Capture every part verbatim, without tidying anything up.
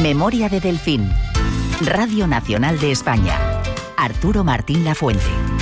Memoria de Delfín. Radio Nacional de España. Arturo Martín Lafuente.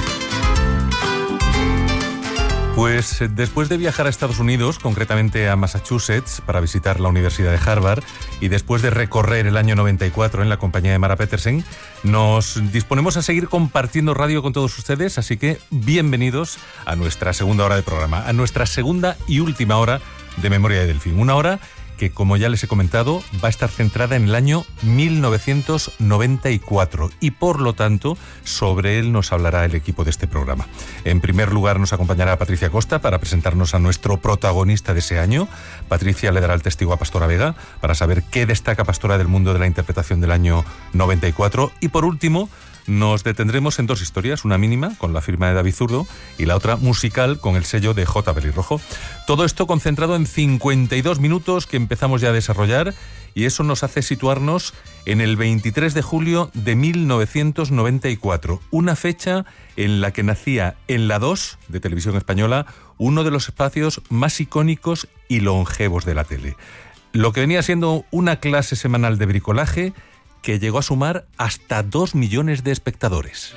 Pues después de viajar a Estados Unidos, concretamente a Massachusetts, para visitar la Universidad de Harvard, y después de recorrer el año noventa y cuatro en la compañía de Mara Petersen, nos disponemos a seguir compartiendo radio con todos ustedes, así que bienvenidos a nuestra segunda hora de programa, a nuestra segunda y última hora de Memoria de Delfín. Una hora que, como ya les he comentado, va a estar centrada en el año mil novecientos noventa y cuatro y, por lo tanto, sobre él nos hablará el equipo de este programa. En primer lugar, nos acompañará Patricia Costa para presentarnos a nuestro protagonista de ese año. Patricia le dará el testigo a Pastora Vega para saber qué destaca Pastora del mundo de la interpretación del año noventa y cuatro. Y, por último, nos detendremos en dos historias, una mínima, con la firma de David Zurdo, y la otra musical, con el sello de J. Pelirrojo. Todo esto concentrado en cincuenta y dos minutos que empezamos ya a desarrollar, y eso nos hace situarnos en el veintitrés de julio de mil novecientos noventa y cuatro, una fecha en la que nacía en la dos de Televisión Española uno de los espacios más icónicos y longevos de la tele. Lo que venía siendo una clase semanal de bricolaje que llegó a sumar hasta dos millones de espectadores.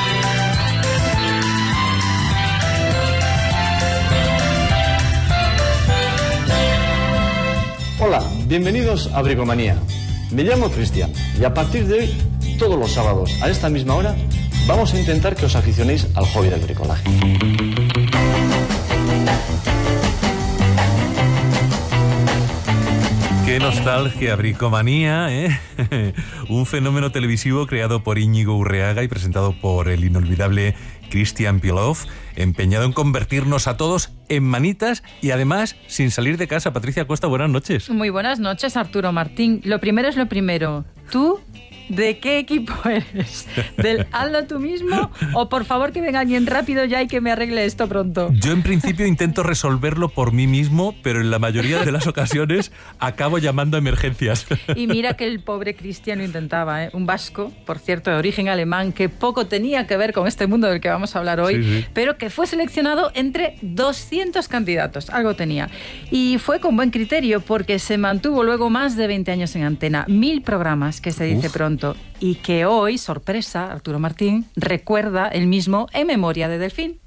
Hola, bienvenidos a Bricomanía. Me llamo Cristian y a partir de hoy, todos los sábados a esta misma hora, vamos a intentar que os aficionéis al hobby del bricolaje. ¡Qué nostalgia, Bricomanía! ¿eh? Un fenómeno televisivo creado por Íñigo Urreaga y presentado por el inolvidable Cristian Pilov, empeñado en convertirnos a todos en manitas y además sin salir de casa. Patricia Costa, buenas noches. Muy buenas noches, Arturo Martín. Lo primero es lo primero. ¿Tú de qué equipo eres? ¿Del hazlo tú mismo o por favor que venga alguien rápido ya y que me arregle esto pronto? Yo en principio intento resolverlo por mí mismo, pero en la mayoría de las ocasiones acabo llamando a emergencias. Y mira que el pobre Cristian lo intentaba, ¿eh? Un vasco, por cierto, de origen alemán, que poco tenía que ver con este mundo del que vamos a hablar hoy, sí, sí. Pero que fue seleccionado entre doscientos candidatos, algo tenía. Y fue con buen criterio porque se mantuvo luego más de veinte años en antena, mil programas, que se dice Uf. pronto. Y que hoy, sorpresa, Arturo Martín recuerda el mismo en Memoria de Delfín.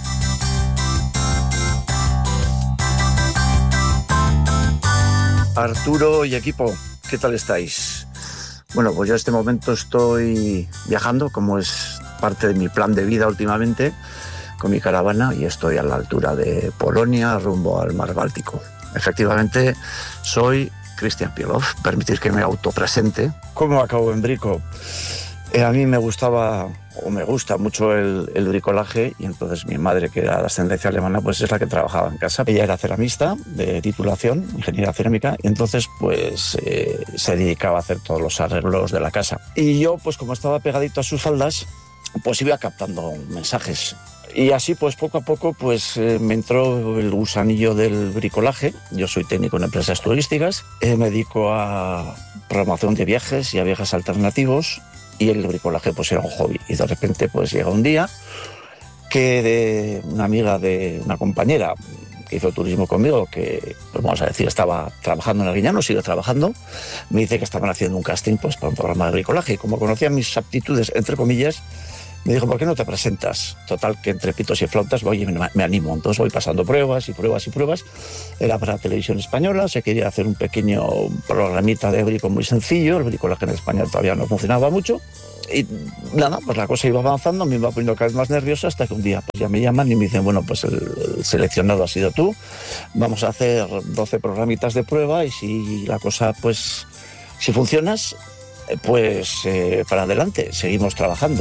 Arturo y equipo, ¿qué tal estáis? Bueno, pues yo en este momento estoy viajando, como es parte de mi plan de vida últimamente, con mi caravana, y estoy a la altura de Polonia, rumbo al mar Báltico. Efectivamente, soy Cristian Pilov. Permitir que me autopresente. ¿Cómo acabo en brico? Eh, a mí me gustaba, o me gusta mucho el, el bricolaje, y entonces mi madre, que era de ascendencia alemana, pues es la que trabajaba en casa. Ella era ceramista de titulación, ingeniera cerámica, y entonces pues eh, se dedicaba a hacer todos los arreglos de la casa. Y yo, pues como estaba pegadito a sus faldas, pues iba captando mensajes. Y así, pues poco a poco, pues eh, me entró el gusanillo del bricolaje. Yo soy técnico en empresas turísticas, eh, me dedico a programación de viajes y a viajes alternativos, y el bricolaje pues era un hobby. Y de repente pues llega un día que de una amiga de una compañera que hizo turismo conmigo, que pues vamos a decir estaba trabajando en Arguiñano, sigue trabajando, me dice que estaban haciendo un casting pues para un programa de bricolaje, y como conocía mis aptitudes, entre comillas, me dijo, ¿por qué no te presentas? Total, que entre pitos y flautas, oye, me, me animo. Entonces voy pasando pruebas y pruebas y pruebas. Era para Televisión Española, se quería hacer un pequeño programita de brico muy sencillo. El bricolaje en España todavía no funcionaba mucho. Y nada, pues la cosa iba avanzando, me iba poniendo cada vez más nerviosa, hasta que un día pues ya me llaman y me dicen, bueno, pues el, el seleccionado ha sido tú. Vamos a hacer doce programitas de prueba, y si la cosa, pues, si funcionas, pues eh, para adelante, seguimos trabajando.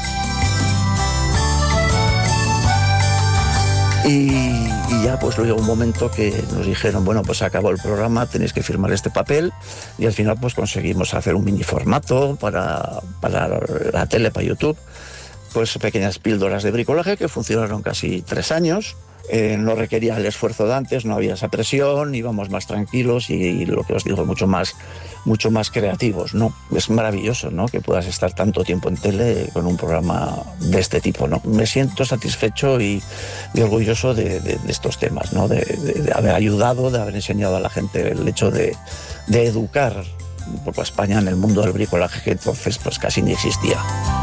Y, y ya pues luego un momento que nos dijeron, bueno, pues acabó el programa, tenéis que firmar este papel, y al final pues conseguimos hacer un mini formato para, para la tele, para YouTube, pues pequeñas píldoras de bricolaje que funcionaron casi tres años. Eh, no requería el esfuerzo de antes, no había esa presión, íbamos más tranquilos y, y lo que os digo, mucho más, mucho más creativos, ¿no? Es maravilloso, ¿no?, que puedas estar tanto tiempo en tele con un programa de este tipo, ¿no? Me siento satisfecho y, y orgulloso de, de, de estos temas, ¿no? De, de, de haber ayudado, de haber enseñado a la gente el hecho de, de educar un poco a España en el mundo del bricolaje, que entonces pues casi ni existía.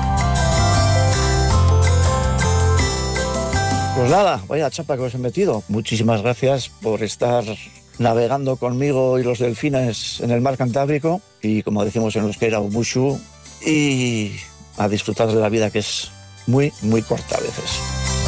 Pues nada, vaya chapa que os he metido. Muchísimas gracias por estar navegando conmigo y los delfines en el mar Cantábrico y, como decimos en euskera, umushu, y a disfrutar de la vida, que es muy, muy corta a veces.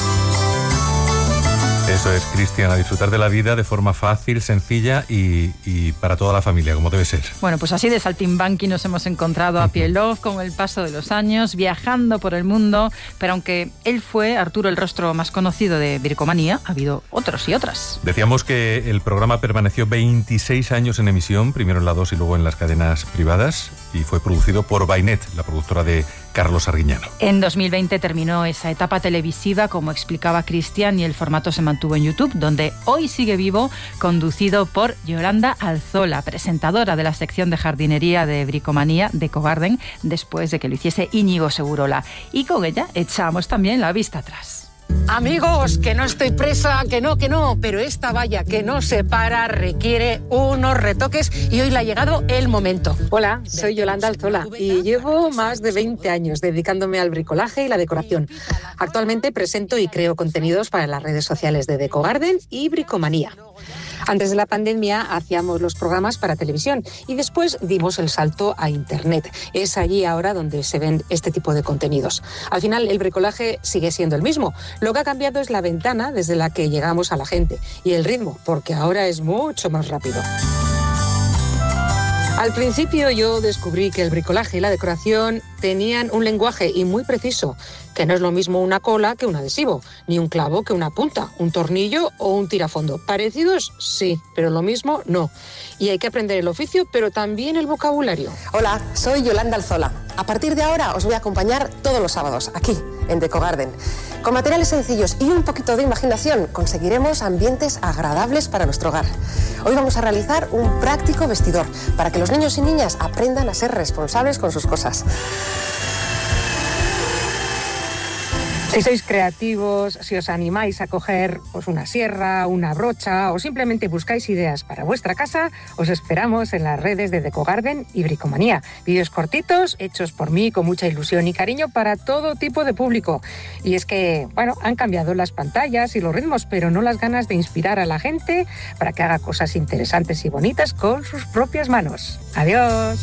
Eso es, Cristian, a disfrutar de la vida de forma fácil, sencilla y, y para toda la familia, como debe ser. Bueno, pues así de saltimbanqui nos hemos encontrado a Pielov con el paso de los años, viajando por el mundo, pero aunque él fue, Arturo, el rostro más conocido de Bricomanía, ha habido otros y otras. Decíamos que el programa permaneció veintiséis años en emisión, primero en la dos y luego en las cadenas privadas, y fue producido por Bainet, la productora de Carlos Arguiñano. En dos mil veinte terminó esa etapa televisiva, como explicaba Cristian, y el formato se mantuvo en YouTube, donde hoy sigue vivo, conducido por Yolanda Alzola, presentadora de la sección de jardinería de Bricomanía de Ecogarden, después de que lo hiciese Íñigo Segurola. Y con ella echamos también la vista atrás. Amigos, que no estoy presa, que no, que no, pero esta valla que nos separa requiere unos retoques y hoy le ha llegado el momento. Hola, soy Yolanda Alzola y llevo más de veinte años dedicándome al bricolaje y la decoración. Actualmente presento y creo contenidos para las redes sociales de Ecogarden y Bricomanía. Antes de la pandemia hacíamos los programas para televisión y después dimos el salto a Internet. Es allí ahora donde se ven este tipo de contenidos. Al final el bricolaje sigue siendo el mismo. Lo que ha cambiado es la ventana desde la que llegamos a la gente y el ritmo, porque ahora es mucho más rápido. Al principio yo descubrí que el bricolaje y la decoración tenían un lenguaje y muy preciso, que no es lo mismo una cola que un adhesivo, ni un clavo que una punta, un tornillo o un tirafondo. Parecidos, sí, pero lo mismo, no. Y hay que aprender el oficio, pero también el vocabulario. Hola, soy Yolanda Alzola. A partir de ahora os voy a acompañar todos los sábados, aquí, en Ecogarden. Con materiales sencillos y un poquito de imaginación conseguiremos ambientes agradables para nuestro hogar. Hoy vamos a realizar un práctico vestidor para que los niños y niñas aprendan a ser responsables con sus cosas. Si sois creativos, si os animáis a coger pues, una sierra, una brocha o simplemente buscáis ideas para vuestra casa, os esperamos en las redes de Ecogarden y Bricomanía. Vídeos cortitos, hechos por mí con mucha ilusión y cariño para todo tipo de público. Y es que, bueno, han cambiado las pantallas y los ritmos, pero no las ganas de inspirar a la gente para que haga cosas interesantes y bonitas con sus propias manos. ¡Adiós!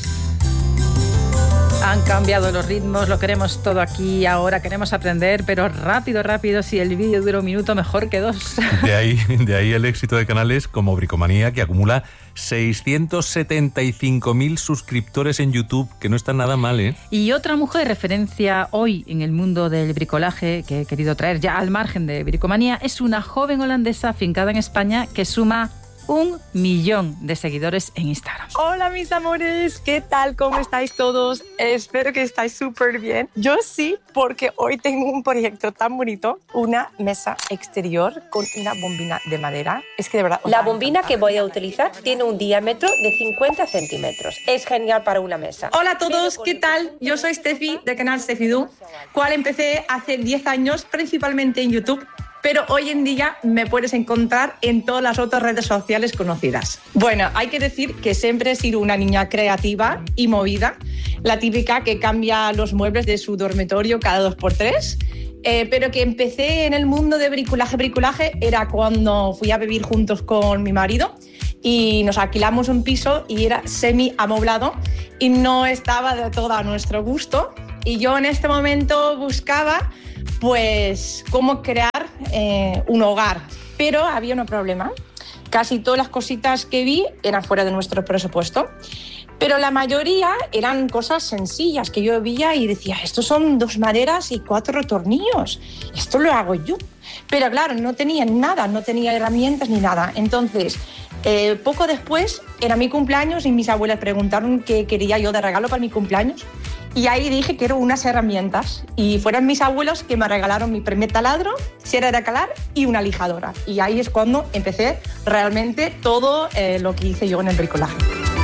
Han cambiado los ritmos, lo queremos todo aquí ahora, queremos aprender, pero rápido, rápido, si el vídeo dura un minuto, mejor que dos. De ahí, de ahí el éxito de canales como Bricomanía, que acumula seiscientos setenta y cinco mil suscriptores en YouTube, que no está nada mal, ¿eh? Y otra mujer referencia hoy en el mundo del bricolaje, que he querido traer ya al margen de Bricomanía, es una joven holandesa afincada en España que suma un millón de seguidores en Instagram. Hola mis amores, ¿qué tal? ¿Cómo estáis todos? Espero que estáis súper bien. Yo sí, porque hoy tengo un proyecto tan bonito, una mesa exterior con una bombina de madera. Es que de verdad... La bombina que voy a utilizar tiene un diámetro de cincuenta centímetros. Es genial para una mesa. Hola a todos, ¿qué tal? Yo soy Steffi, del canal Steffidu, cual empecé hace diez años, principalmente en YouTube. Pero hoy en día me puedes encontrar en todas las otras redes sociales conocidas. Bueno, hay que decir que siempre he sido una niña creativa y movida, la típica que cambia los muebles de su dormitorio cada dos por tres, eh, pero que empecé en el mundo de bricolaje. Bricolaje era cuando fui a vivir juntos con mi marido y nos alquilamos un piso y era semi-amoblado y no estaba de todo a nuestro gusto. Y yo en este momento buscaba pues cómo crear eh, un hogar. Pero había un problema. Casi todas las cositas que vi eran fuera de nuestro presupuesto. Pero la mayoría eran cosas sencillas que yo veía y decía, estos son dos maderas y cuatro tornillos. Esto lo hago yo. Pero claro, no tenía nada, no tenía herramientas ni nada. Entonces, eh, poco después era mi cumpleaños y mis abuelas preguntaron qué quería yo de regalo para mi cumpleaños. Y ahí dije quiero unas herramientas. Y fueron mis abuelos que me regalaron mi primer taladro, sierra de calar y una lijadora. Y ahí es cuando empecé realmente todo eh, lo que hice yo en el bricolaje.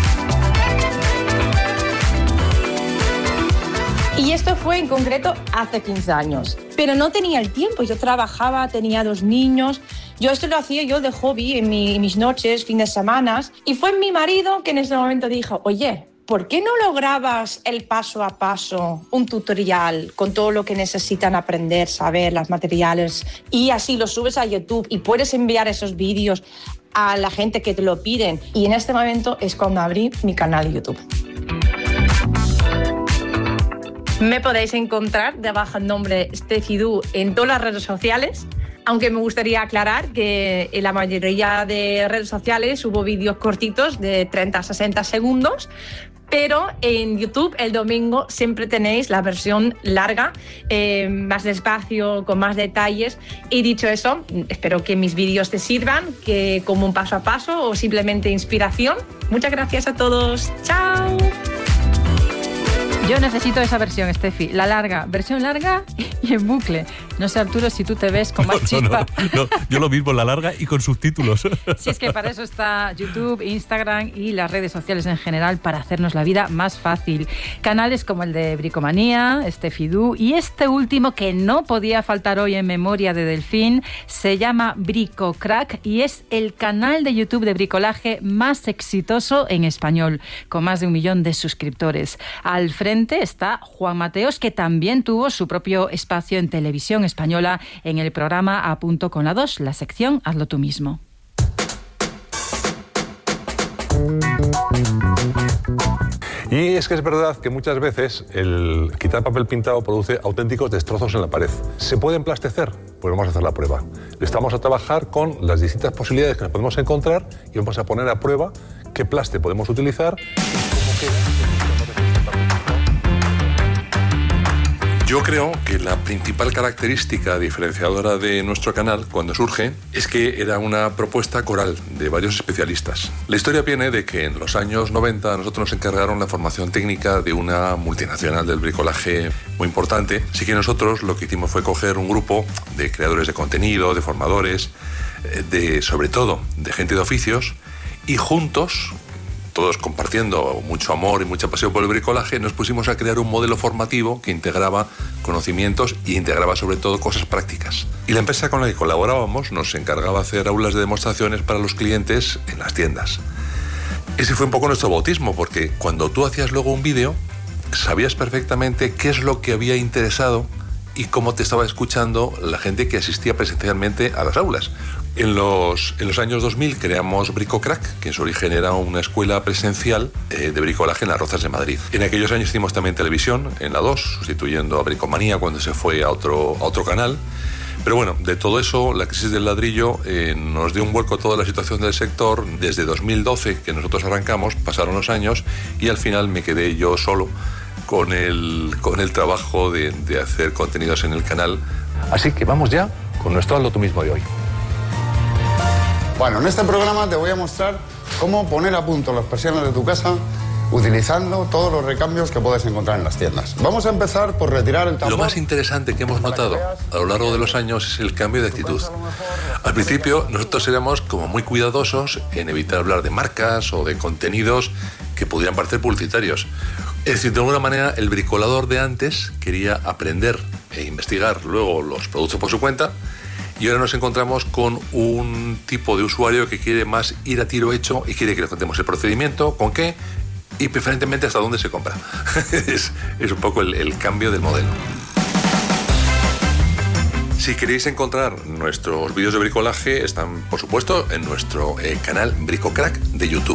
Y esto fue en concreto hace quince años. Pero no tenía el tiempo. Yo trabajaba, tenía dos niños. Yo esto lo hacía yo de hobby en, mi, en mis noches, fines de semana. Y fue mi marido que en ese momento dijo, oye, ¿por qué no lo grabas el paso a paso, un tutorial con todo lo que necesitan aprender, saber, los materiales, y así lo subes a YouTube y puedes enviar esos vídeos a la gente que te lo piden? Y en este momento es cuando abrí mi canal de YouTube. Me podéis encontrar debajo del nombre Steffi Du en todas las redes sociales, aunque me gustaría aclarar que en la mayoría de redes sociales subo vídeos cortitos de treinta a sesenta segundos, pero en YouTube el domingo siempre tenéis la versión larga, eh, más despacio, con más detalles. Y dicho eso, espero que mis vídeos te sirvan, que como un paso a paso o simplemente inspiración. Muchas gracias a todos. ¡Chao! Yo necesito esa versión, Steffi, la larga, versión larga y en bucle. No sé, Arturo, si tú te ves con más no, chispa. No, no, no, yo lo mismo, la larga y con subtítulos. Si es que para eso está YouTube, Instagram y las redes sociales en general, para hacernos la vida más fácil. Canales como el de Bricomanía, Steffi Du, y este último que no podía faltar hoy en Memoria de Delfín, se llama Bricocrack y es el canal de YouTube de bricolaje más exitoso en español, con más de un millón de suscriptores. Al frente está Juan Mateos, que también tuvo su propio espacio en televisión española en el programa A Punto con la dos, la sección Hazlo tú mismo. Y es que es verdad que muchas veces el quitar papel pintado produce auténticos destrozos en la pared. ¿Se puede emplastecer? Pues vamos a hacer la prueba. Estamos a trabajar con las distintas posibilidades que nos podemos encontrar y vamos a poner a prueba qué plaste podemos utilizar y cómo queda. Yo creo que la principal característica diferenciadora de nuestro canal cuando surge es que era una propuesta coral de varios especialistas. La historia viene de que en los años noventa a nosotros nos encargaron la formación técnica de una multinacional del bricolaje muy importante. Así que nosotros lo que hicimos fue coger un grupo de creadores de contenido, de formadores, de, sobre todo de gente de oficios, y juntos, todos compartiendo mucho amor y mucha pasión por el bricolaje, nos pusimos a crear un modelo formativo que integraba conocimientos y integraba sobre todo cosas prácticas. Y la empresa con la que colaborábamos nos encargaba hacer aulas de demostraciones para los clientes en las tiendas. Ese fue un poco nuestro bautismo, porque cuando tú hacías luego un vídeo, sabías perfectamente qué es lo que había interesado y cómo te estaba escuchando la gente que asistía presencialmente a las aulas. En los, en los años dos mil creamos Bricocrack, que en su origen era una escuela presencial eh, de bricolaje en Las Rozas de Madrid. En aquellos años hicimos también televisión, en la dos, sustituyendo a Bricomanía cuando se fue a otro, a otro canal. Pero bueno, de todo eso, la crisis del ladrillo eh, nos dio un vuelco a toda la situación del sector. Desde dos mil doce, que nosotros arrancamos, pasaron los años y al final me quedé yo solo con el, con el trabajo de, de hacer contenidos en el canal. Así que vamos ya con nuestro Hazlo tú mismo de hoy. Bueno, en este programa te voy a mostrar cómo poner a punto las persianas de tu casa utilizando todos los recambios que puedes encontrar en las tiendas. Vamos a empezar por retirar el tambor. Lo más interesante que hemos notado a lo largo de los años es el cambio de actitud. Al principio nosotros éramos como muy cuidadosos en evitar hablar de marcas o de contenidos que pudieran parecer publicitarios. Es decir, de alguna manera el bricolador de antes quería aprender e investigar luego los productos por su cuenta. Y ahora nos encontramos con un tipo de usuario que quiere más ir a tiro hecho y quiere que le contemos el procedimiento, con qué y preferentemente hasta dónde se compra. es, es un poco el, el cambio del modelo. Si queréis encontrar nuestros vídeos de bricolaje, están por supuesto en nuestro eh, canal Bricocrack de YouTube.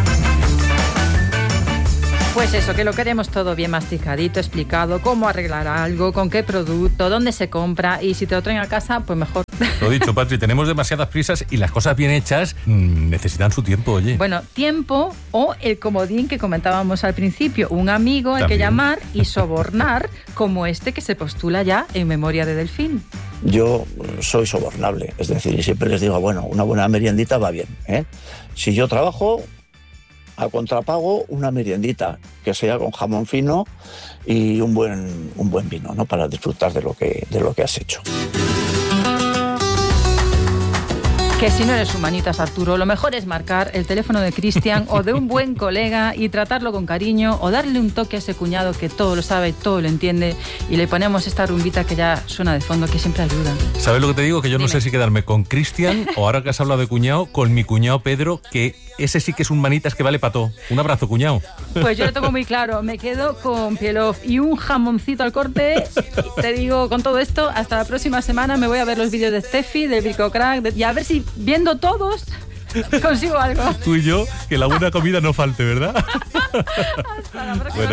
Pues eso, que lo queremos todo bien masticadito, explicado, cómo arreglar algo, con qué producto, dónde se compra, y si te lo traen a casa, pues mejor. Lo dicho, Patri, tenemos demasiadas prisas y las cosas bien hechas mmm, necesitan su tiempo, oye. Bueno, tiempo o el comodín que comentábamos al principio, un amigo al que llamar y sobornar, como este que se postula ya en Memoria de Delfín. Yo soy sobornable, es decir, y siempre les digo, bueno, una buena meriendita va bien, ¿eh? Si yo trabajo, a contrapago, una meriendita que sea con jamón fino y un buen, un buen vino, ¿no? Para disfrutar de lo que, de lo que has hecho. Que si no eres humanitas, Arturo, lo mejor es marcar el teléfono de Cristian o de un buen colega y tratarlo con cariño o darle un toque a ese cuñado que todo lo sabe, todo lo entiende y le ponemos esta rumbita que ya suena de fondo, que siempre ayuda. ¿Sabes lo que te digo? Que yo no Dime. sé si quedarme con Cristian o ahora que has hablado de cuñado, con mi cuñado Pedro, que ese sí que es un manitas que vale para todo. Un abrazo, cuñado. Pues yo lo tengo muy claro, me quedo con Pielov y un jamoncito al corte. Te digo, con todo esto, hasta la próxima semana me voy a ver los vídeos de Steffi, de Bricocrack, de, y a ver si viendo todos consigo algo. Tú y yo, que la buena comida no falte, ¿verdad? Hasta la próxima. Bueno.